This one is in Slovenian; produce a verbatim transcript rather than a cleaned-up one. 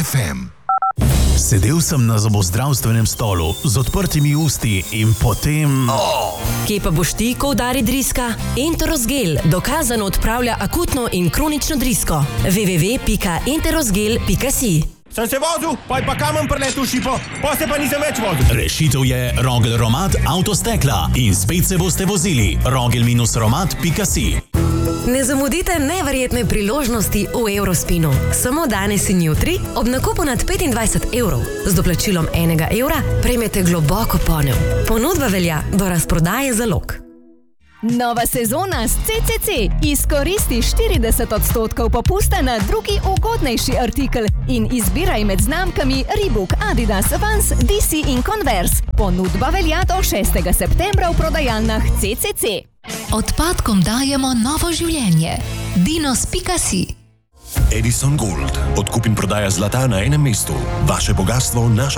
ef em. Sedel sem na zobozdravstvenem stolu z odprtimi usti in potem... Oh. Kje pa boš ti, ko udari driska? Enterosgel dokazano odpravlja akutno in kronično drisko. w w w pika enterosgel pika si. Sem se vozil, pa je pa kamen preletel šipo, pa se pa nisem več vozil. Rešitev je Rogel Romat avtostekla in spet se boste vozili. rogel romat pika si. Ne zamudite neverjetne priložnosti v Eurospinu. Samo danes in jutri ob nakupu nad petindvajset evrov z doplačilom enega evra prejmete globoko ponev. Ponudba velja do razprodaje zalog. Nova sezona s C C C. Izkoristi štirideset odstotkov popusta na drugi ugodnejši artikel in izbiraj med znamkami Reebok, Adidas, Vans, D C in Converse. Ponudba velja do šestega septembra v prodajalnah C C C. Odpadkom dajemo novo življenje. dinos pika si. Edison Gold. Odkup in prodaja zlata na enem mestu. Vaše bogatstvo, naša